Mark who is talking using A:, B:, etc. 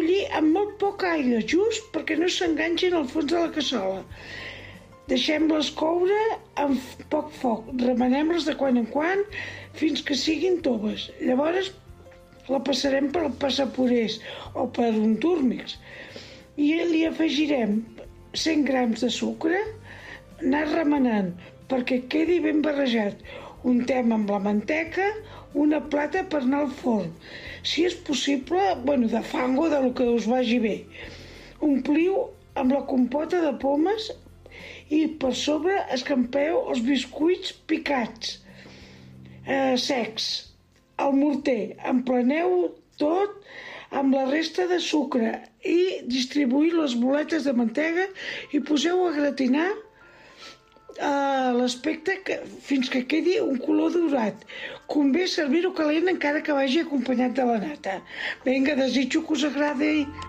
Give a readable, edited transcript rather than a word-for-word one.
A: bullir amb molt poc aire, just perquè no s'enganxin al fons de la cassola. Deixem-les coure amb poc foc, remenem-les de quan en quan fins que siguin toves. Llavors la passarem per passapurés o per un túrmix i li afegirem 100 grams de sucre, anar remenant perquè quedi ben barrejat. Untem amb la manteca una plata per anar al forn. Si és possible, de fang o del que us vagi bé. Ompliu amb la compota de pomes i per sobre escampeu els biscuits picats, secs. Al morter empleneu tot amb la resta de sucre i distribuïu les boletes de mantega i poseu a gratinar l'aspecte fins que quedi un color daurat. Convé servir-ho calent encara que vagi acompanyat de la nata. Vinga, desitjo que us agradi.